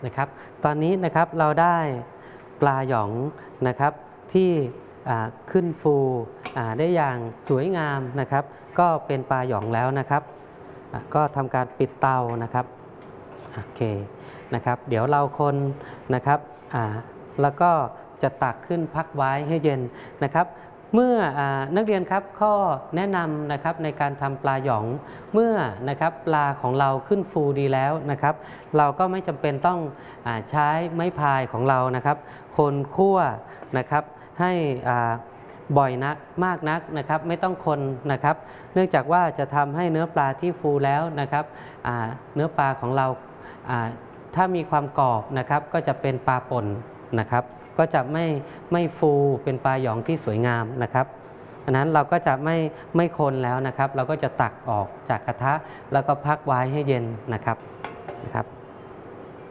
นะครับตอนนี้นะครับเราได้ปลาหยองนะครับที่ขึ้นฟูได้อย่างสวยงามนะครับก็เป็นปลาหยองแล้วนะครับก็ทำการปิดเตานะครับโอเคนะครับเดี๋ยวเราคนนะครับแล้วก็จะตักขึ้นพักไว้ให้เย็นนะครับเมื่อนักเรียนครับข้อแนะนำนะครับในการทำปลาหยองเมื่อนะครับปลาของเราขึ้นฟูดีแล้วนะครับเราก็ไม่จำเป็นต้องใช้ไม้พายของเรานะครับคนคั่วนะครับให้บ่อยนักมากนักนะครับไม่ต้องคนนะครับเนื่องจากว่าจะทำให้เนื้อปลาที่ฟูแล้วนะครับเนื้อปลาของเราถ้ามีความกรอบนะครับก็จะเป็นปลาป่นนะครับก็จะไม่ฟูเป็นปลาหยองที่สวยงามนะครับอันนั้นเราก็จะไม่คนแล้วนะครับเราก็จะตักออกจากกระทะแล้วก็พักไว้ให้เย็นนะครับ